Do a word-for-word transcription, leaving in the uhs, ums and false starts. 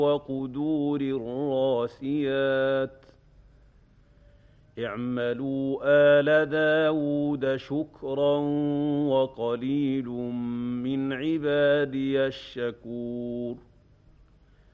وقدور الراسيات اعملوا آل داود شكرا وقليل من عبادي الشكور